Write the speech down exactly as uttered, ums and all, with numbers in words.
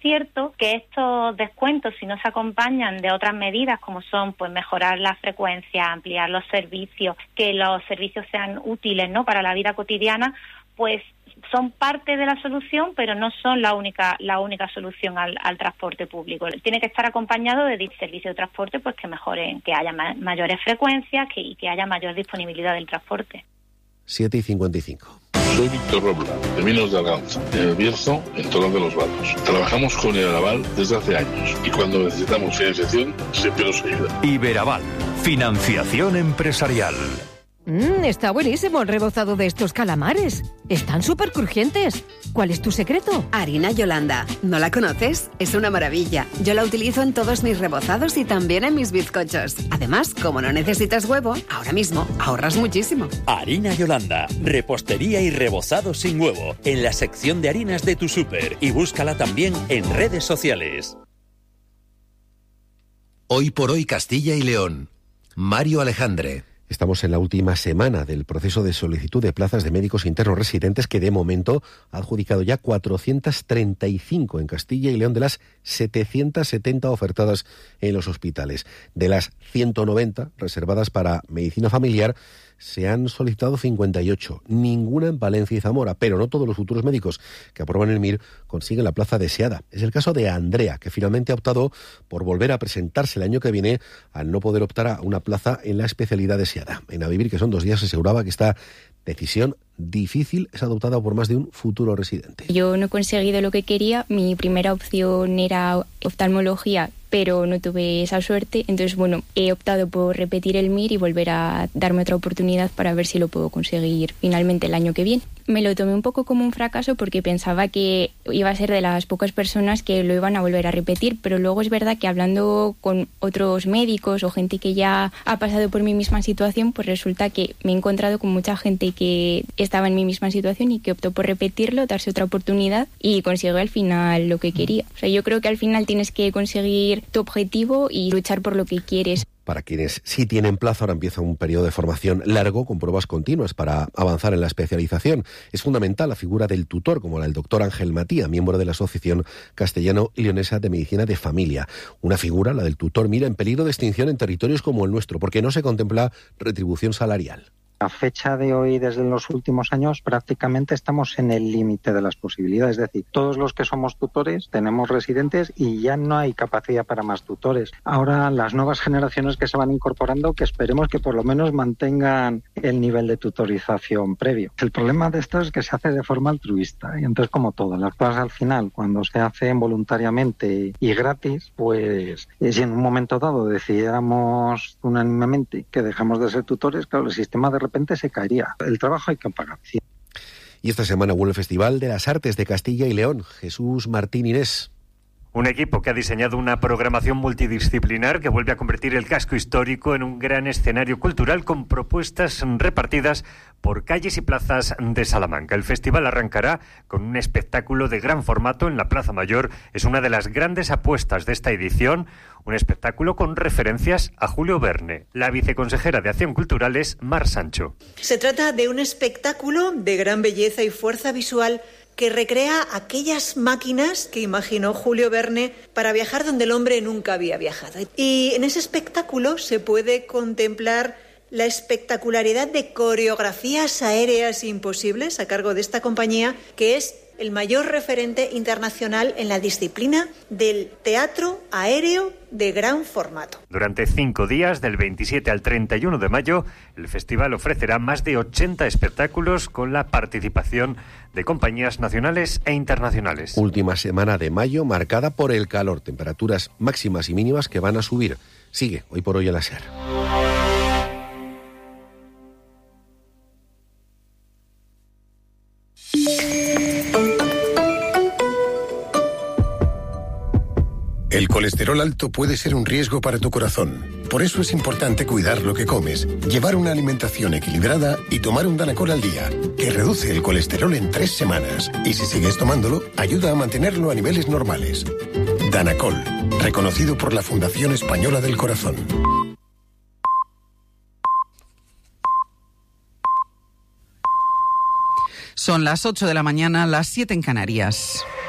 cierto que estos descuentos, si no se acompañan de otras medidas como son pues mejorar la frecuencia, ampliar los servicios, que los servicios sean útiles, ¿no?, para la vida cotidiana, pues son parte de la solución, pero no son la única la única solución al, al transporte público. Tiene que estar acompañado de servicios de transporte pues que mejoren, que haya ma- mayores frecuencias que, y que haya mayor disponibilidad del transporte. siete y cincuenta y cinco. Soy Víctor Robla, de Minos de Arganza, en el Bierzo, en Torón de los Vados. Trabajamos con Iberaval desde hace años y cuando necesitamos financiación siempre nos ayuda. Iberaval, financiación empresarial. Mmm, está buenísimo el rebozado de estos calamares. Están súper crujientes. ¿Cuál es tu secreto? Harina Yolanda. ¿No la conoces? Es una maravilla. Yo la utilizo en todos mis rebozados y también en mis bizcochos. Además, como no necesitas huevo, ahora mismo ahorras muchísimo. Harina Yolanda. Repostería y rebozado sin huevo. En la sección de harinas de tu súper. Y búscala también en redes sociales. Hoy por hoy Castilla y León. Mario Alejandre. Estamos en la última semana del proceso de solicitud de plazas de médicos internos residentes que de momento ha adjudicado ya cuatrocientas treinta y cinco en Castilla y León de las setecientas setenta ofertadas en los hospitales. De las ciento noventa reservadas para medicina familiar, se han solicitado cincuenta y ocho, ninguna en Valencia y Zamora, pero no todos los futuros médicos que aprueban el M I R consiguen la plaza deseada. Es el caso de Andrea, que finalmente ha optado por volver a presentarse el año que viene al no poder optar a una plaza en la especialidad deseada. En A Vivir, que son dos días, se aseguraba que esta decisión difícil es adoptada por más de un futuro residente. Yo no he conseguido lo que quería. Mi primera opción era oftalmología, pero no tuve esa suerte. Entonces, bueno, he optado por repetir el M I R y volver a darme otra oportunidad para ver si lo puedo conseguir finalmente el año que viene. Me lo tomé un poco como un fracaso porque pensaba que iba a ser de las pocas personas que lo iban a volver a repetir, pero luego es verdad que hablando con otros médicos o gente que ya ha pasado por mi misma situación, pues resulta que me he encontrado con mucha gente que estaba en mi misma situación y que optó por repetirlo, darse otra oportunidad y consiguió al final lo que quería. O sea, yo creo que al final tienes que conseguir tu objetivo y luchar por lo que quieres. Para quienes sí tienen plaza, ahora empieza un periodo de formación largo con pruebas continuas para avanzar en la especialización. Es fundamental la figura del tutor, como la del doctor Ángel Matía, miembro de la Asociación Castellano y Leonesa de Medicina de Familia. Una figura, la del tutor, mira, en peligro de extinción en territorios como el nuestro, porque no se contempla retribución salarial. A fecha de hoy, desde los últimos años, prácticamente estamos en el límite de las posibilidades. Es decir, todos los que somos tutores tenemos residentes y ya no hay capacidad para más tutores. Ahora, las nuevas generaciones que se van incorporando, que esperemos que por lo menos mantengan el nivel de tutorización previo. El problema de esto es que se hace de forma altruista. Y entonces, como todo, las cosas al final, cuando se hacen voluntariamente y gratis, pues si en un momento dado decidiéramos unánimemente que dejamos de ser tutores, claro, el sistema de repente se caería. El trabajo hay que pagar. Sí. Y esta semana hubo el Festival de las Artes de Castilla y León. Jesús Martín Inés. Un equipo que ha diseñado una programación multidisciplinar que vuelve a convertir el casco histórico en un gran escenario cultural con propuestas repartidas por calles y plazas de Salamanca. El festival arrancará con un espectáculo de gran formato en la Plaza Mayor. Es una de las grandes apuestas de esta edición, un espectáculo con referencias a Julio Verne. La viceconsejera de Acción Cultural es Mar Sancho. Se trata de un espectáculo de gran belleza y fuerza visual que recrea aquellas máquinas que imaginó Julio Verne para viajar donde el hombre nunca había viajado. Y en ese espectáculo se puede contemplar la espectacularidad de coreografías aéreas imposibles a cargo de esta compañía, que es el mayor referente internacional en la disciplina del teatro aéreo de gran formato. Durante cinco días, del veintisiete al treinta y uno de mayo, el festival ofrecerá más de ochenta espectáculos con la participación de compañías nacionales e internacionales. Última semana de mayo marcada por el calor, temperaturas máximas y mínimas que van a subir. Sigue hoy por hoy en la SER. El colesterol alto puede ser un riesgo para tu corazón. Por eso es importante cuidar lo que comes, llevar una alimentación equilibrada y tomar un Danacol al día, que reduce el colesterol en tres semanas. Y si sigues tomándolo, ayuda a mantenerlo a niveles normales. Danacol, reconocido por la Fundación Española del Corazón. Son las ocho de la mañana, las siete en Canarias.